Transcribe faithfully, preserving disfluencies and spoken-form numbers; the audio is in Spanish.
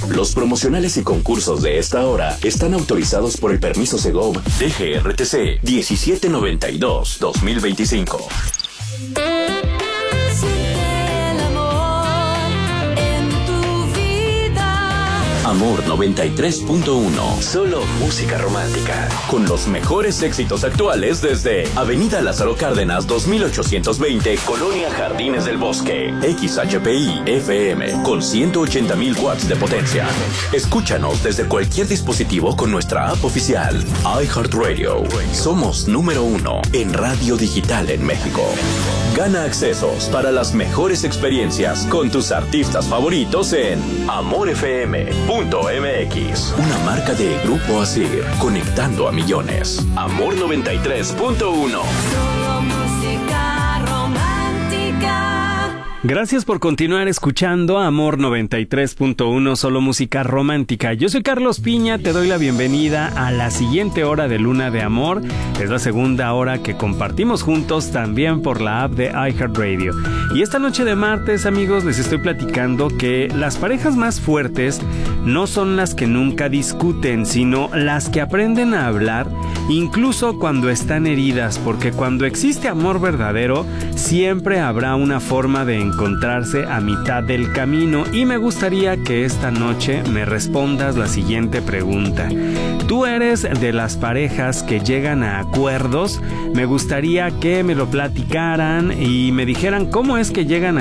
Los promocionales y concursos de esta hora están autorizados por el permiso Segov D G R T C diecisiete noventa y dos guión dos mil veinticinco. Amor noventa y tres punto uno. Solo música romántica. Con los mejores éxitos actuales desde Avenida Lázaro Cárdenas dos mil ochocientos veinte, Colonia Jardines del Bosque. X H P I F M con ciento ochenta mil watts de potencia. Escúchanos desde cualquier dispositivo con nuestra app oficial. iHeartRadio. Somos número uno en radio digital en México. Gana accesos para las mejores experiencias con tus artistas favoritos en amor f m punto m x. Una marca de Grupo Asir, conectando a millones. Amor noventa y tres punto uno. Solo música romántica. Gracias por continuar escuchando Amor noventa y tres punto uno, solo música romántica. Yo soy Carlos Piña, te doy la bienvenida a la siguiente hora de Luna de Amor. Es la segunda hora que compartimos juntos también por la app de iHeartRadio. Y esta noche de martes, amigos, les estoy platicando que las parejas más fuertes no son las que nunca discuten, sino las que aprenden a hablar incluso cuando están heridas, porque cuando existe amor verdadero, siempre habrá una forma de encontrarse a mitad del camino. Y me gustaría que esta noche me respondas la siguiente pregunta. ¿Tú eres de las parejas que llegan a acuerdos? Me gustaría que me lo platicaran y me dijeran cómo es que llegan a